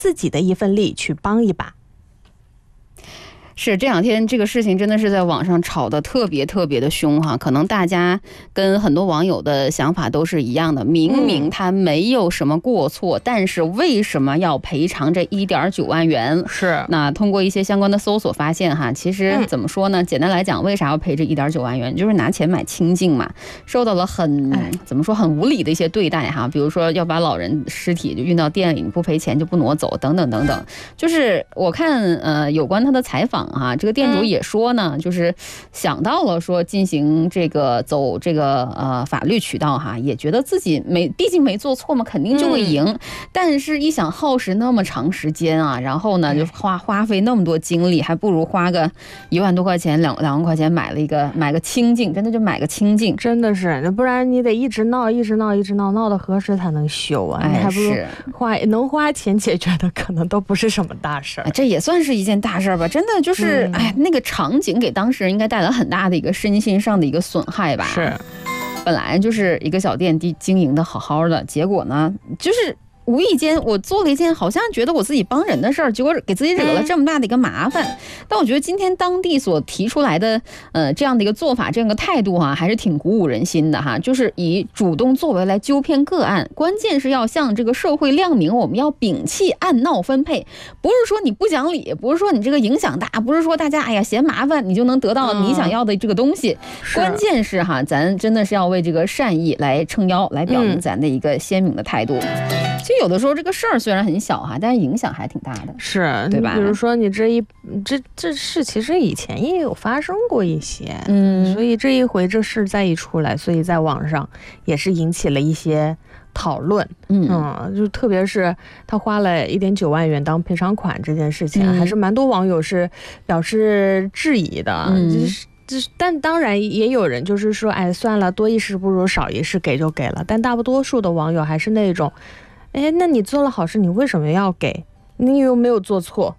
自己的一份力去帮一把。 是这两天这个事情真的是在网上吵得特别的凶哈，可能大家跟很多网友的想法都是一样的，明明他没有什么过错，但是为什么要赔偿这1.9万元？ 是， 那通过一些相关的搜索发现哈，其实怎么说呢？简单来讲，为啥要赔这1.9万元？就是拿钱买清净嘛，受到了怎么说很无理的一些对待哈，比如说要把老人尸体就运到店里，你不赔钱就不挪走，等等等等。就是我看有关他的采访。这个店主也说呢，就是想到了说进行走这个法律渠道哈，也觉得自己毕竟没做错嘛，肯定就会赢。但是一想耗时那么长时间啊，然后呢就花费那么多精力，还不如花个1万多块钱、2万块钱买个清净，真的就买个清净， 真的是，不然你得一直闹，闹到何时才能休啊？你还不如能花钱解决的，可能都不是什么大事儿。 这也算是一件大事儿吧，真的就是。那个场景给当事人应该带来很大的一个身心上的一个损害吧。 是， 本来就是一个小店经营的好好的，结果呢，就是无意间我做了一件好像觉得我自己帮人的事儿，结果给自己惹了这么大的一个麻烦。但我觉得今天当地所提出来的这样的一个做法，这样的态度还是挺鼓舞人心的哈。就是以主动作为来纠偏个案，关键是要向这个社会亮明，我们要摒弃按闹分配，不是说你不讲理，不是说你这个影响大，不是说大家嫌麻烦你就能得到你想要的这个东西。关键是咱真的是要为这个善意来撑腰，来表明咱的一个鲜明的态度。其实有的时候这个事儿虽然很小但是影响还挺大的， 是， 对吧？ 比如说你这事其实以前也有发生过一些，所以这一回这事再一出来，所以在网上也是引起了一些讨论。就特别是他花了1.9万元当赔偿款这件事情，还是蛮多网友是表示质疑的。但当然也有人就是说，算了，多一事不如少一事，给就给了。但大多数的网友还是那种，那你做了好事，你为什么要给？你又没有做错，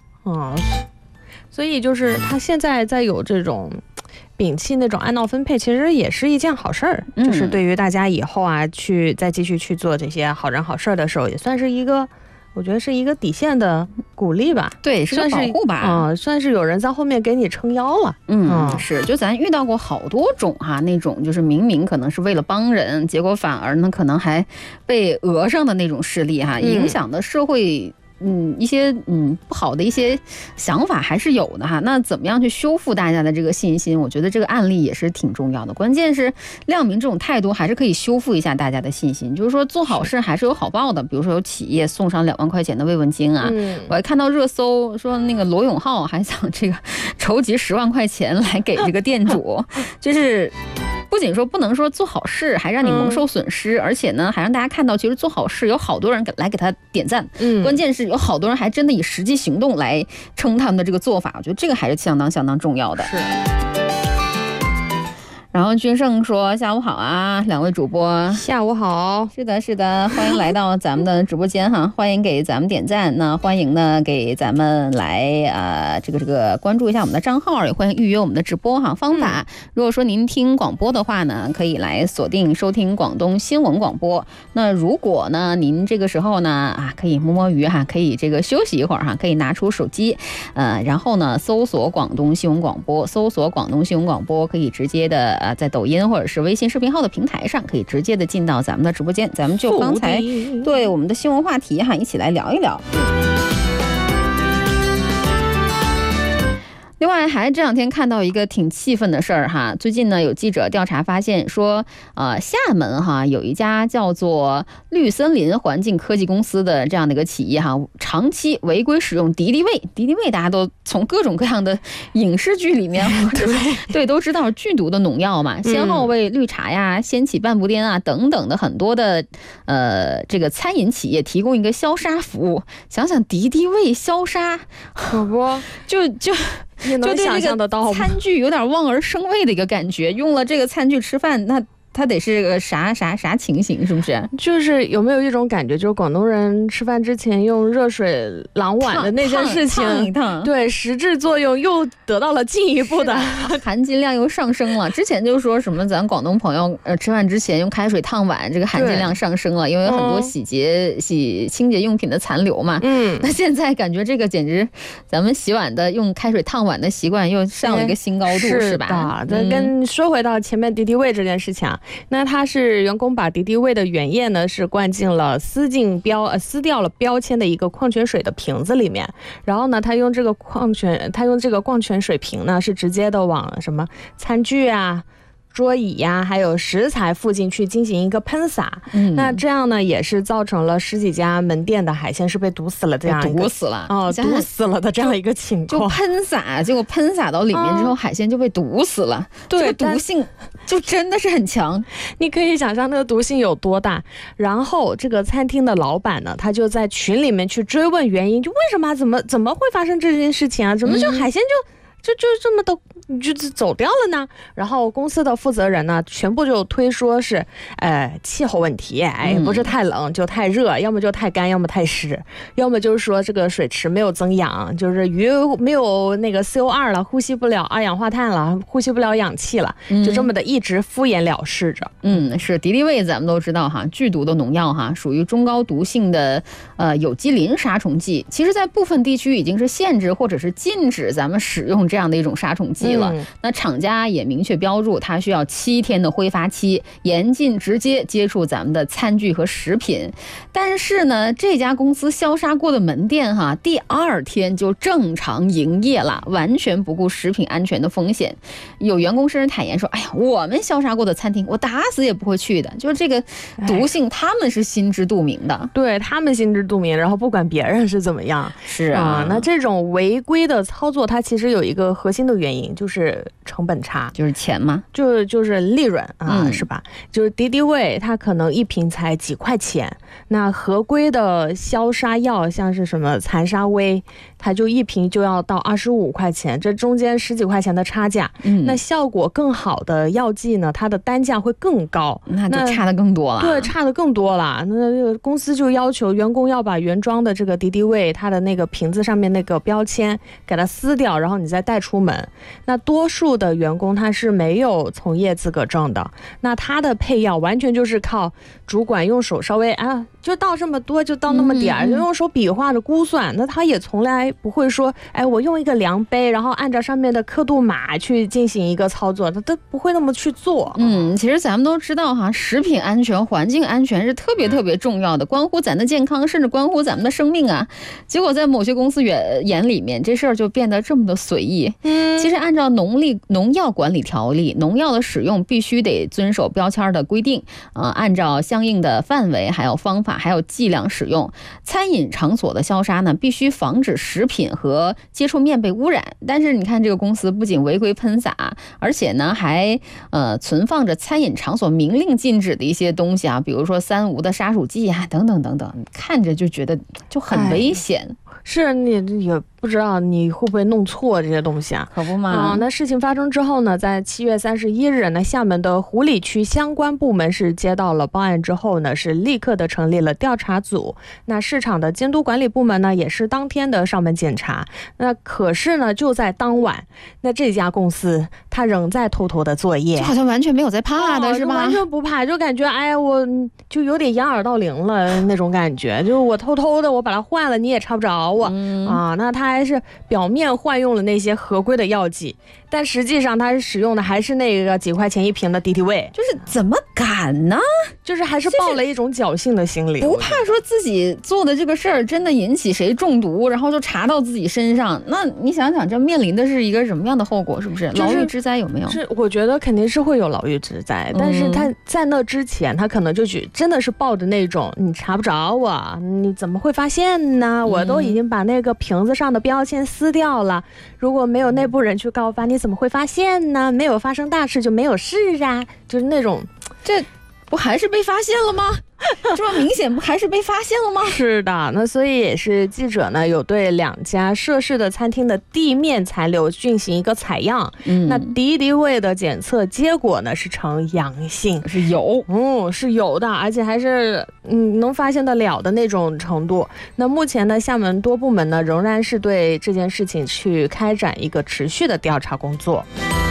所以就是他现在在有这种摒弃那种按闹分配，其实也是一件好事儿。就是对于大家以后再继续去做这些好人好事的时候，也算是一个。我觉得是一个底线的鼓励吧， 对，是个保护吧， 算是有人在后面给你撑腰了。 是，就咱遇到过好多种那种就是明明可能是为了帮人，结果反而呢可能还被讹上的那种事例影响的社会。一些不好的一些想法还是有的那怎么样去修复大家的这个信心？我觉得这个案例也是挺重要的。关键是亮明这种态度，还是可以修复一下大家的信心。就是说做好事还是有好报的，比如说有企业送上2万块钱的慰问金我还看到热搜说那个罗永浩还想这个筹集10万块钱来给这个店主，就是。不仅说不能说做好事还让你蒙受损失，而且呢还让大家看到其实做好事有好多人来给他点赞，关键是有好多人还真的以实际行动来称他们的这个做法，我觉得这个还是相当重要的。 是。 然后君胜说下午好2位主播下午好。 是的，欢迎来到咱们的直播间欢迎给咱们点赞，那欢迎呢给咱们来这个关注一下我们的账号，也欢迎预约我们的直播方法。如果说您听广播的话呢，可以来锁定收听广东新闻广播。那如果呢您这个时候呢可以摸鱼可以这个休息一会儿可以拿出手机然后呢搜索广东新闻广播，可以直接的在抖音或者是微信视频号的平台上，可以直接的进到咱们的直播间，咱们就刚才对我们的新闻话题一起来聊一聊。另外还这两天看到一个挺气愤的事儿最近呢有记者调查发现说厦门有一家叫做绿森林环境科技公司的这样的一个企业长期违规使用敌敌畏大家都从各种各样的影视剧里面对都知道剧毒的农药嘛，先后为绿茶掀起半步颠等等的很多的这个餐饮企业提供一个消杀服务。想想敌敌畏消杀， 可不就也能想象得到， 餐具有点望而生畏的一个感觉。用了这个餐具吃饭，那它得是个啥情形，是不是？ 就是有没有一种感觉，就是广东人吃饭之前用热水朗碗的那件事情，对，实质作用又得到了进一步的含金量又上升了。之前就说什么咱广东朋友吃饭之前用开水烫碗，这个含金量上升了，因为有很多清洁用品的残留嘛。那现在感觉这个简直咱们洗碗的用开水烫碗的习惯又上了一个新高度，是吧？ 跟说回到前面敌敌畏这件事情啊，那他是员工把敌敌畏的原液呢是灌进了撕掉了标签的一个矿泉水的瓶子里面，然后呢他用这个矿泉水瓶呢是直接的往什么餐具啊、桌椅呀，还有食材附近去进行一个喷洒。那这样呢也是造成了十几家门店的海鲜是被毒死了这样一个毒死了的这样一个情况。 就喷洒，结果喷洒到里面之后，海鲜就被毒死了。对，这个毒性就真的是很强。 你可以想象那个毒性有多大。然后这个餐厅的老板呢，他就在群里面去追问原因，就为什么怎么会发生这件事情啊？怎么就海鲜就这么的就走掉了呢？然后公司的负责人呢，全部就推说是气候问题，不是太冷就太热，要么就太干，要么太湿，要么就是说这个水池没有增氧，就是鱼没有那个 CO2 了，呼吸不了二氧化碳了，呼吸不了氧气了，就这么的一直敷衍了事着。 是敌敌畏咱们都知道哈，剧毒的农药哈，属于中高毒性的有机磷杀虫剂，其实在部分地区已经是限制或者是禁止咱们使用这样的一种杀虫剂了。那厂家也明确标注，它需要7天的挥发期，严禁直接接触咱们的餐具和食品。但是呢，这家公司消杀过的门店哈，第2天就正常营业了，完全不顾食品安全的风险。有员工甚至坦言说：“哎呀，我们消杀过的餐厅，我打死也不会去的。”就是这个毒性，他们是心知肚明的。 对，他们心知肚明，然后不管别人是怎么样。 是啊， 那这种违规的操作，它其实有一个核心的原因，就是成本差， 就是钱嘛， 就是利润啊，是吧？就是敌敌畏，它可能一瓶才几块钱，那合规的消杀药，像是什么残杀威，它就一瓶就要到25块钱，这中间10几块钱的差价。那效果更好的药剂呢，它的单价会更高， 那就差的更多了。 对，差的更多了。那这个公司就要求员工要把原装的这个敌敌畏它的那个瓶子上面那个标签给它撕掉，然后你再带出门。那多数的员工他是没有从业资格证的，那他的配药完全就是靠主管用手稍微就倒这么多，就倒那么点儿，就用手比划着估算。那他也从来不会说，我用一个量杯，然后按照上面的刻度码去进行一个操作，他都不会那么去做。 其实咱们都知道哈，食品安全、环境安全是特别特别重要的，关乎咱的健康，甚至关乎咱们的生命啊。结果在某些公司眼里面，这事儿就变得这么的随意。其实按照农药管理条例，农药的使用必须得遵守标签的规定，按照相应的范围、还有方法、还有剂量使用。餐饮场所的消杀呢，必须防止食品和接触面被污染。但是你看这个公司不仅违规喷洒，而且呢还存放着餐饮场所明令禁止的一些东西啊，比如说3无的杀鼠剂啊，等等等等，看着就觉得就很危险。 是，你也不知道你会不会弄错这些东西啊？ 可不嘛。 那事情发生之后呢，在7月31日呢，厦门的湖里区相关部门是接到了报案之后呢，是立刻的成立了调查组。那市场的监督管理部门呢，也是当天的上门检查。那可是呢，就在当晚，那这家公司他仍在偷偷的作业， 就好像完全没有在怕的是吧？ 完全不怕，就感觉我就有点掩耳盗铃了那种感觉，就是我偷偷的我把它换了，你也查不着我。那他还是表面换用了那些合规的药剂，但实际上他是使用的还是那个几块钱一瓶的敌敌畏。 就是怎么敢呢？ 就是还是抱了一种侥幸的心理， 不怕说自己做的这个事儿真的引起谁中毒，然后就查到自己身上。那你想想，这面临的是一个什么样的后果？是不是牢狱之灾？有没有？ 是，我觉得肯定是会有牢狱之灾，但是他在那之前，他可能就真的是抱着那种你查不着我，你怎么会发现呢？我都已经把那个瓶子上的标签撕掉了，如果没有内部人去告发，你怎么会发现呢？没有发生大事就没有事啊，就是那种这不还是被发现了吗？这么明显不还是被发现了吗？ 是的，那所以也是记者呢有对2家涉事的餐厅的地面残留进行一个采样，那敌敌畏的检测结果呢是呈阳性， 是有， 是有的，而且还是能发现得了的那种程度。那目前呢，厦门多部门呢仍然是对这件事情去开展一个持续的调查工作。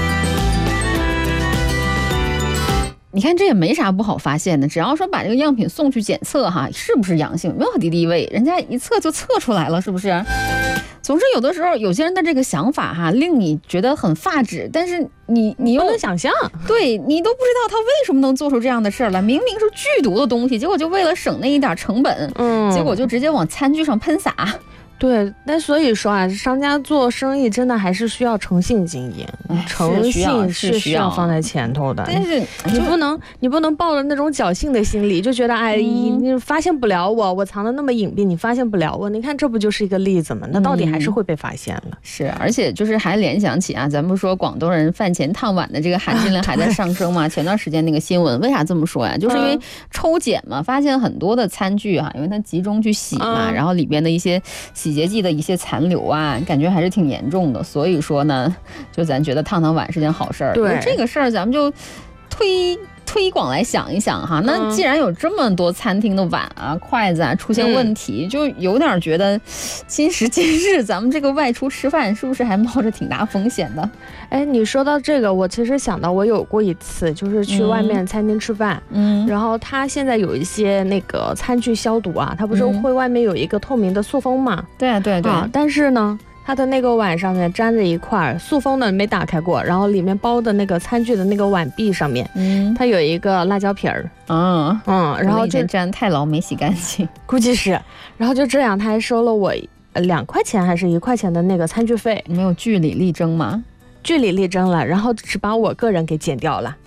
你看这也没啥不好发现的，只要说把这个样品送去检测哈，是不是阳性，没有敌敌畏，人家一测就测出来了，是不是？总之有的时候有些人的这个想法哈，令你觉得很发指，但是你又不能想象， 对你都不知道他为什么能做出这样的事儿来，明明是剧毒的东西，结果就为了省那一点成本，结果就直接往餐具上喷洒。 对，但所以说啊，商家做生意真的还是需要诚信经营，诚信是需要放在前头的。 但是你不能抱着那种侥幸的心理，就觉得你发现不了我藏得那么隐蔽，你发现不了我。你看这不就是一个例子吗？那到底还是会被发现了。 是，而且就是还联想起啊，咱们说广东人饭前烫碗的这个含金量还在上升嘛。前段时间那个新闻，为啥这么说呀？就是因为抽检嘛，发现很多的餐具啊，因为它集中去洗嘛，然后里边的一些洗洁剂的一些残留啊，感觉还是挺严重的。所以说呢，就咱觉得烫烫碗是件好事儿。 对， 这个事儿咱们就推广来想一想哈。那既然有这么多餐厅的碗啊、筷子啊出现问题，就有点觉得今时今日咱们这个外出吃饭是不是还冒着挺大风险的？ 哎，你说到这个，我其实想到我有过一次，就是去外面餐厅吃饭，然后他现在有一些那个餐具消毒啊，他不是会外面有一个透明的塑封嘛？ 对啊，对啊， 但是呢，它的那个碗上面粘着一块塑封的，没打开过，然后里面包的那个餐具的那个碗壁上面，它有一个辣椒皮儿，然后就粘太牢没洗干净， 估计是，然后就这样，他还收了我2块钱还是1块钱的那个餐具费。 没有据理力争吗？ 据理力争了，然后只把我个人给减掉了。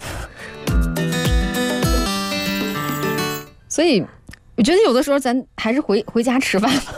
所以我觉得有的时候咱还是回家吃饭吧。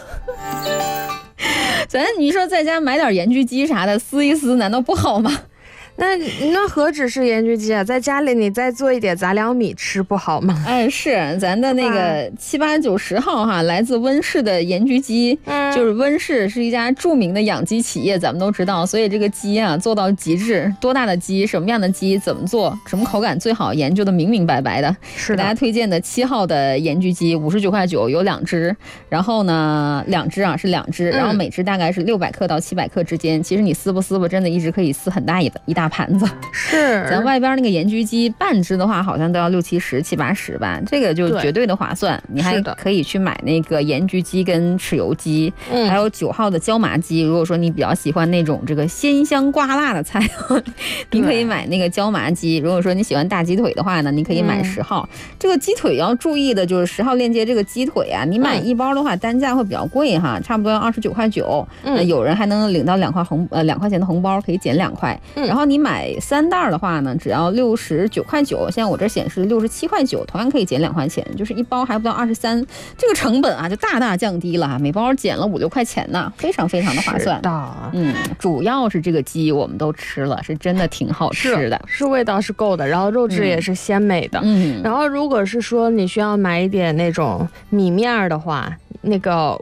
你说在家买点盐焗鸡啥的撕一撕，难道不好吗？ 那何止是盐焗鸡啊，在家里你再做一点杂粮米吃不好吗？ 哎，是咱的那个7、8、9、10号哈，来自温氏的盐焗鸡，就是温氏是一家著名的养鸡企业，咱们都知道，所以这个鸡啊做到极致，多大的鸡，什么样的鸡，怎么做，什么口感最好，研究的明明白白的。 是的， 给大家推荐的7号的盐焗鸡，59块9有2只，然后呢2只啊是2只，然后每只大概是600克到700克之间。其实你撕吧，真的一直可以撕很大一大盘子。 是， 咱外边那个盐焗鸡半只的话，好像都要60、70、70、80吧，这个就绝对的划算。你还可以去买那个盐焗鸡跟豉油鸡，还有9号的椒麻鸡。如果说你比较喜欢那种这个鲜香刮辣的菜，你可以买那个椒麻鸡。如果说你喜欢大鸡腿的话呢，你可以买10号。这个鸡腿要注意的就是10号链接这个鸡腿啊，你买1包的话单价会比较贵哈，差不多要29块9。有人还能领到2块钱的红包，可以减2块。然后你买3袋的话呢，只要69块9，现在我这显示67块9，同样可以减2块钱，就是1包还不到23，这个成本啊就大大降低了，每包减了5、6块钱呢，非常非常的划算。主要是这个鸡我们都吃了，是真的挺好吃的， 是味道是够的，然后肉质也是鲜美的。然后如果是说你需要买一点那种米面的话，那个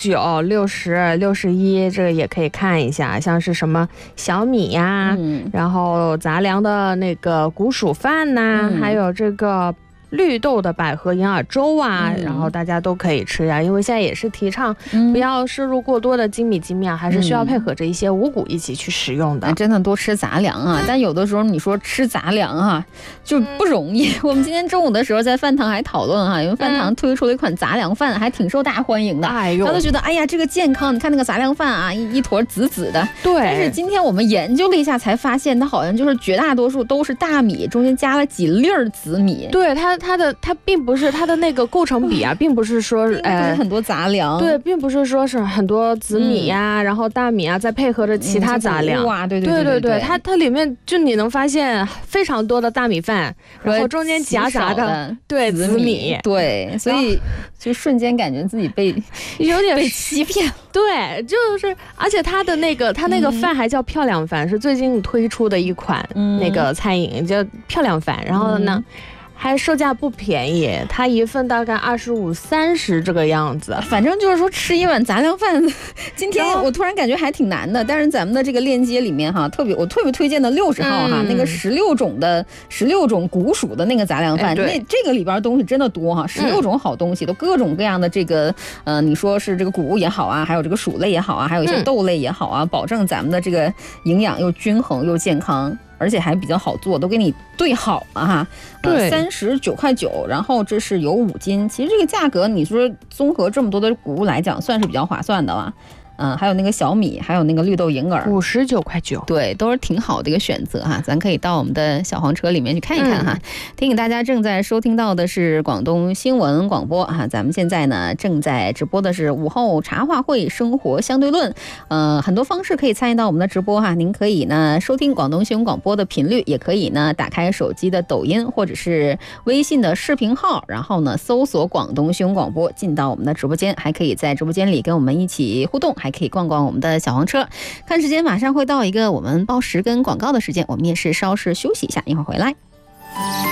59、60、61，这个也可以看一下，像是什么小米呀，然后杂粮的那个谷薯饭呐，还有这个绿豆的百合银耳粥啊，然后大家都可以吃呀，因为现在也是提倡不要摄入过多的精米精面，还是需要配合着一些五谷一起去食用的。 真的多吃杂粮啊，但有的时候你说吃杂粮啊就不容易。我们今天中午的时候在饭堂还讨论哈，因为饭堂推出了一款杂粮饭，还挺受大家欢迎的。他都觉得哎呀这个健康，你看那个杂粮饭啊，一坨紫紫的。 对。 但是今天我们研究了一下才发现，它好像就是绝大多数都是大米，中间加了几粒紫米。 对，它并不是它的那个构成比啊，并不是说很多杂粮。 对，并不是说是很多紫米呀，然后大米啊，再配合着其他杂粮。对，它里面就你能发现非常多的大米饭，然后中间夹杂的对紫米。 对，所以就瞬间感觉自己有点被欺骗。 对，就是而且它那个饭还叫漂亮饭，是最近推出的一款那个餐饮叫漂亮饭，然后呢。 还售价不便宜，它一份大概25、30这个样子。 反正就是说吃一碗杂粮饭，今天我突然感觉还挺难的。但是咱们的这个链接里面哈，我特别推荐的60号哈，那个16种谷薯的那个杂粮饭，这个里边东西真的多哈，16种好东西，都各种各样的这个你说是这个谷物也好啊，还有这个薯类也好啊，还有一些豆类也好啊，保证咱们的这个营养又均衡又健康。而且还比较好做，都给你兑好了哈。39.9块，然后这是有5斤。其实这个价格，你说综合这么多的谷物来讲，算是比较划算的了。还有那个小米，还有那个绿豆银耳 ，59.9块， 对，都是挺好的一个选择哈。咱可以到我们的小黄车里面去看一看哈。提醒大家，正在收听到的是广东新闻广播哈。咱们现在呢正在直播的是午后茶话会生活相对论，很多方式可以参与到我们的直播哈。您可以呢收听广东新闻广播的频率，也可以呢打开手机的抖音或者是微信的视频号，然后呢搜索广东新闻广播，进到我们的直播间，还可以在直播间里跟我们一起互动，还可以逛逛我们的小黄车。看时间，马上会到一个我们报时跟广告的时间，我们也是稍事休息一下，一会儿回来。